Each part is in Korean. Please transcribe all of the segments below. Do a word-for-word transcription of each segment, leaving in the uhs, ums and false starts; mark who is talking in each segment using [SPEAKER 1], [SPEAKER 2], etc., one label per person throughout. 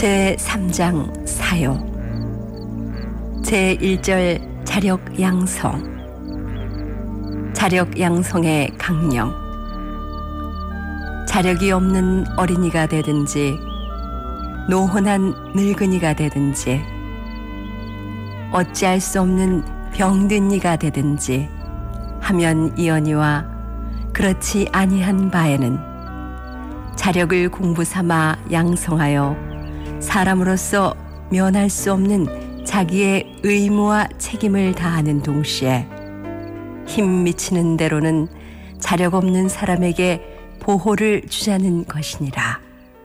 [SPEAKER 1] 제삼 장 사요. 제일 절 자력양성. 자력양성의 강령. 자력이 없는 어린이가 되든지 노혼한 늙은이가 되든지 어찌할 수 없는 병든 이가 되든지 하면 이언이와 그렇지 아니한 바에는 자력을 공부 삼아 양성하여 사람으로서 면할 수 없는 자기의 의무와 책임을 다하는 동시에 힘 미치는 대로는 자력 없는 사람에게 보호를 주자는 것이니라.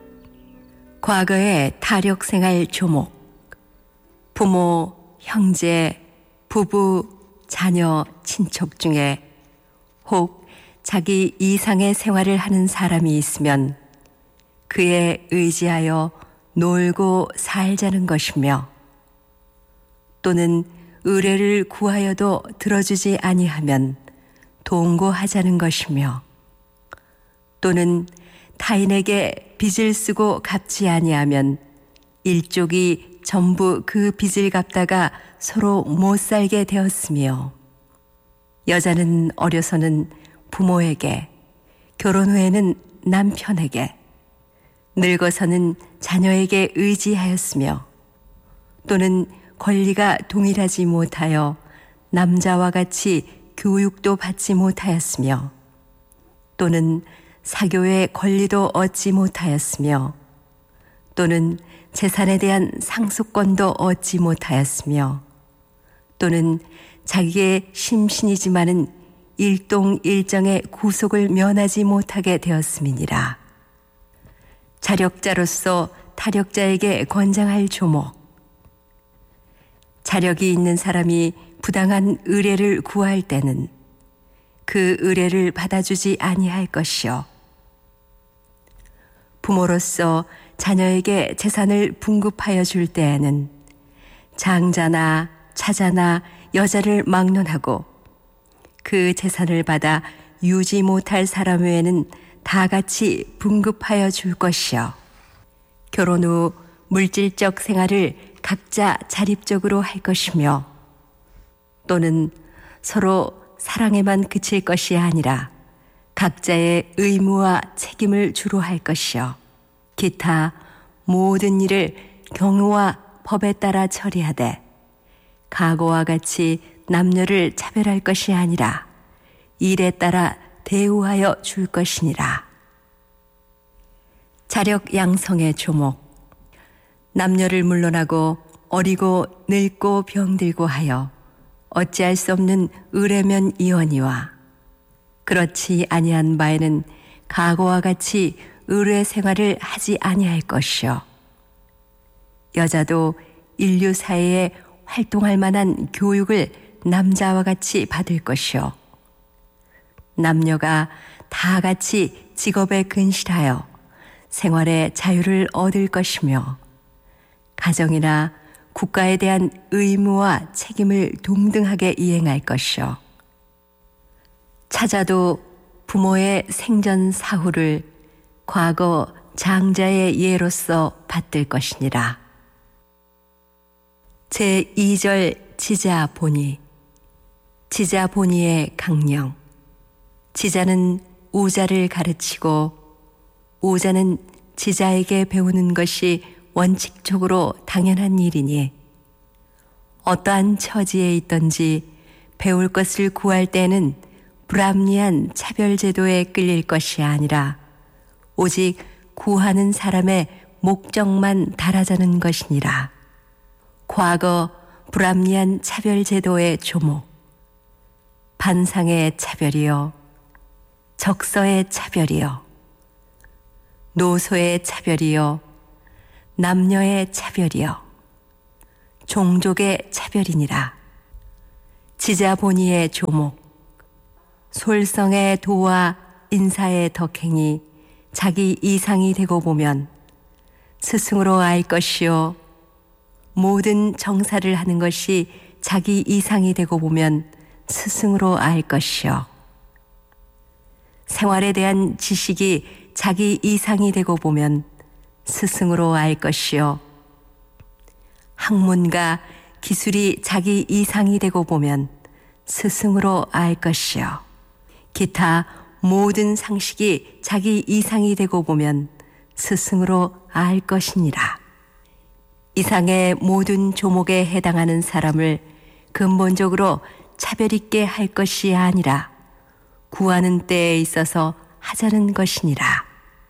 [SPEAKER 1] 과거의 타력생활 조목. 부모, 형제, 부부, 자녀, 친척 중에 혹 자기 이상의 생활을 하는 사람이 있으면 그에 의지하여 놀고 살자는 것이며, 또는 의뢰를 구하여도 들어주지 아니하면 동고하자는 것이며, 또는 타인에게 빚을 쓰고 갚지 아니하면 일족이 전부 그 빚을 갚다가 서로 못 살게 되었으며, 여자는 어려서는 부모에게, 결혼 후에는 남편에게, 늙어서는 자녀에게 의지하였으며, 또는 권리가 동일하지 못하여 남자와 같이 교육도 받지 못하였으며, 또는 사교의 권리도 얻지 못하였으며, 또는 재산에 대한 상속권도 얻지 못하였으며, 또는 자기의 심신이지만은 일동일정의 구속을 면하지 못하게 되었음이니라. 자력자로서 타력자에게 권장할 조목. 자력이 있는 사람이 부당한 의뢰를 구할 때는 그 의뢰를 받아주지 아니할 것이요, 부모로서 자녀에게 재산을 분급하여 줄 때에는 장자나 차자나 여자를 막론하고 그 재산을 받아 유지 못할 사람 외에는 다 같이 분급하여 줄 것이요, 결혼 후 물질적 생활을 각자 자립적으로 할 것이며, 또는 서로 사랑에만 그칠 것이 아니라 각자의 의무와 책임을 주로 할 것이요, 기타 모든 일을 경호와 법에 따라 처리하되 과거와 같이 남녀를 차별할 것이 아니라 일에 따라 대우하여 줄 것이니라. 자력 양성의 조목. 남녀를 물론하고 어리고 늙고 병들고 하여 어찌할 수 없는 의뢰면 이언이와 그렇지 아니한 바에는 과거와 같이 의뢰 생활을 하지 아니할 것이요, 여자도 인류 사회에 활동할 만한 교육을 남자와 같이 받을 것이요, 남녀가 다 같이 직업에 근실하여 생활의 자유를 얻을 것이며, 가정이나 국가에 대한 의무와 책임을 동등하게 이행할 것이요, 차자도 부모의 생전 사후를 과거 장자의 예로서 받들 것이니라. 제이 절 지자보니. 지자보니의 강령. 지자는 우자를 가르치고 우자는 지자에게 배우는 것이 원칙적으로 당연한 일이니, 어떠한 처지에 있든지 배울 것을 구할 때는 불합리한 차별제도에 끌릴 것이 아니라 오직 구하는 사람의 목적만 달하자는 것이니라. 과거 불합리한 차별제도의 조목. 반상의 차별이요, 적서의 차별이요, 노소의 차별이요, 남녀의 차별이요, 종족의 차별이니라. 지자보니의 조목. 솔성의 도와 인사의 덕행이 자기 이상이 되고 보면 스승으로 알 것이요, 모든 정사를 하는 것이 자기 이상이 되고 보면 스승으로 알 것이요, 생활에 대한 지식이 자기 이상이 되고 보면 스승으로 알 것이요, 학문과 기술이 자기 이상이 되고 보면 스승으로 알 것이요. 기타 모든 상식이 자기 이상이 되고 보면 스승으로 알 것이니라. 이상의 모든 조목에 해당하는 사람을 근본적으로 차별 있게 할 것이 아니라 구하는 때에 있어서 하자는 것이니라.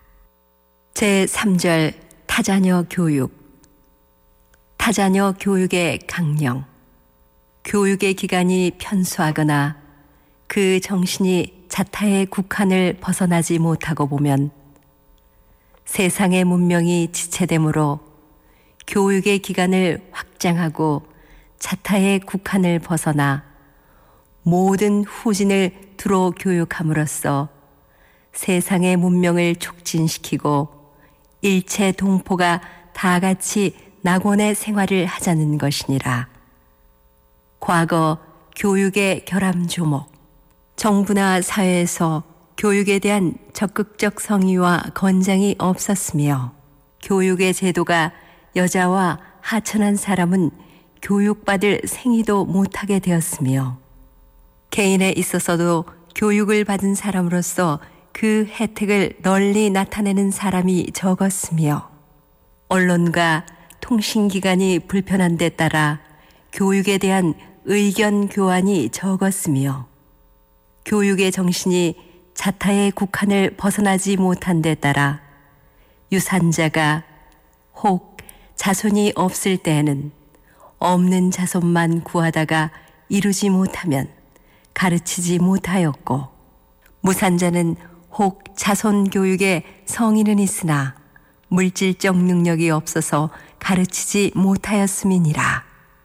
[SPEAKER 1] 제삼 절 타자녀 교육. 타자녀 교육의 강령. 교육의 기간이 편수하거나 그 정신이 자타의 국한을 벗어나지 못하고 보면 세상의 문명이 지체되므로 교육의 기간을 확장하고 자타의 국한을 벗어나 모든 후진을 두루 교육함으로써 세상의 문명을 촉진시키고 일체 동포가 다 같이 낙원의 생활을 하자는 것이니라. 과거 교육의 결함 조목. 정부나 사회에서 교육에 대한 적극적 성의와 권장이 없었으며 교육의 제도가 여자와 하천한 사람은 교육받을 생의도 못하게 되었으며 개인에 있어서도 교육을 받은 사람으로서 그 혜택을 널리 나타내는 사람이 적었으며 언론과 통신기관이 불편한 데 따라 교육에 대한 의견 교환이 적었으며 교육의 정신이 자타의 국한을 벗어나지 못한 데 따라 유산자가 혹 자손이 없을 때에는 없는 자손만 구하다가 이루지 못하면 가르치지 못하였고 무산자는 혹 자손 교육에 성의는 있으나 물질적 능력이 없어서 가르치지 못하였음이니라.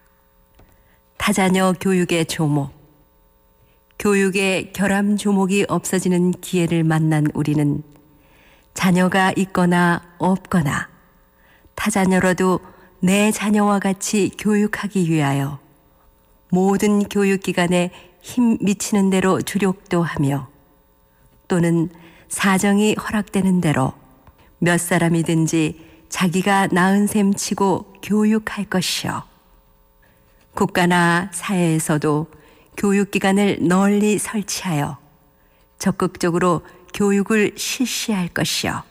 [SPEAKER 1] 타자녀 교육의 조목. 교육의 결함 조목이 없어지는 기회를 만난 우리는 자녀가 있거나 없거나 타자녀라도 내 자녀와 같이 교육하기 위하여 모든 교육기관에 힘 미치는 대로 주력도 하며 또는 사정이 허락되는 대로 몇 사람이든지 자기가 낳은 셈 치고 교육할 것이요. 국가나 사회에서도 교육기관을 널리 설치하여 적극적으로 교육을 실시할 것이요.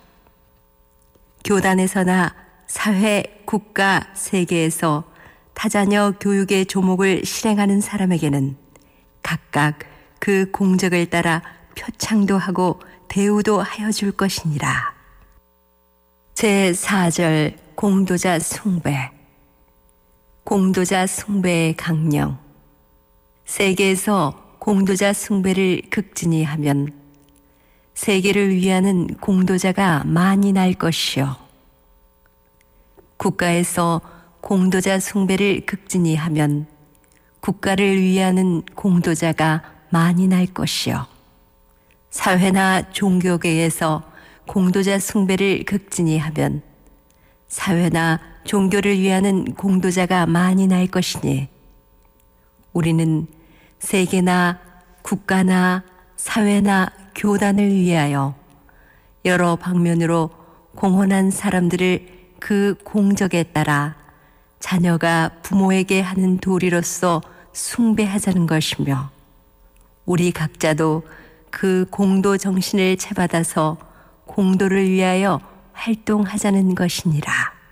[SPEAKER 1] 교단에서나 사회, 국가, 세계에서 타자녀 교육의 조목을 실행하는 사람에게는 각각 그 공적을 따라 표창도 하고 대우도 하여 줄 것이니라. 제사 절 공도자 숭배. 공도자 숭배의 강령. 세계에서 공도자 숭배를 극진히 하면 세계를 위하는 공도자가 많이 날 것이요. 국가에서 공도자 숭배를 극진히 하면 국가를 위하는 공도자가 많이 날 것이요. 사회나 종교계에서 공도자 숭배를 극진히 하면 사회나 종교를 위하는 공도자가 많이 날 것이니 우리는 세계나 국가나 사회나 교단을 위하여 여러 방면으로 공헌한 사람들을 그 공적에 따라 자녀가 부모에게 하는 도리로서 숭배하자는 것이며 우리 각자도 그 공도 정신을 채받아서 공도를 위하여 활동하자는 것이니라.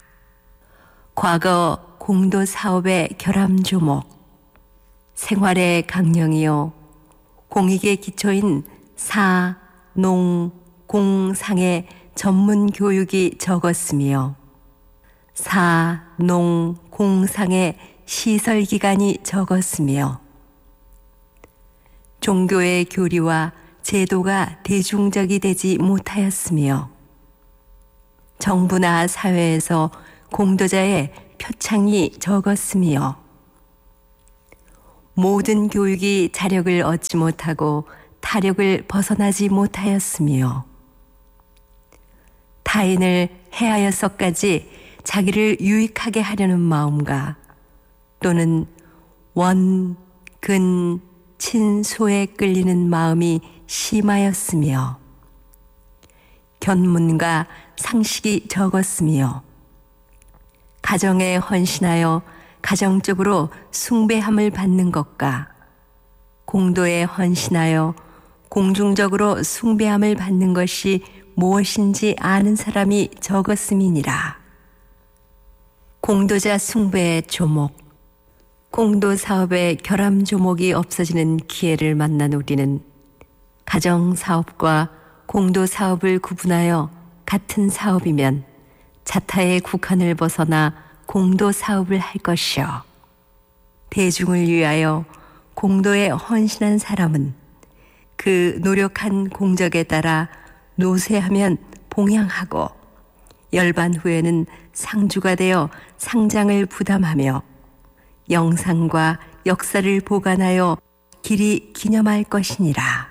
[SPEAKER 1] 과거 공도 사업의 결함 조목. 생활의 강령이요 공익의 기초인 사, 농, 공, 상의 전문 교육이 적었으며 사, 농, 공, 상의 시설 기간이 적었으며 종교의 교리와 제도가 대중적이 되지 못하였으며 정부나 사회에서 공도자의 표창이 적었으며 모든 교육이 자력을 얻지 못하고 타력을 벗어나지 못하였으며 타인을 해하여서까지 자기를 유익하게 하려는 마음과 또는 원, 근, 친, 소에 끌리는 마음이 심하였으며 견문과 상식이 적었으며 가정에 헌신하여 가정적으로 숭배함을 받는 것과 공도에 헌신하여 공중적으로 숭배함을 받는 것이 무엇인지 아는 사람이 적었음이니라. 공도자 숭배의 조목. 공도 사업의 결함 조목이 없어지는 기회를 만난 우리는 가정 사업과 공도 사업을 구분하여 같은 사업이면 자타의 국한을 벗어나 공도 사업을 할 것이요. 대중을 위하여 공도에 헌신한 사람은 그 노력한 공적에 따라 노쇠하면 봉양하고 열반 후에는 상주가 되어 상장을 부담하며 영상과 역사를 보관하여 길이 기념할 것이니라.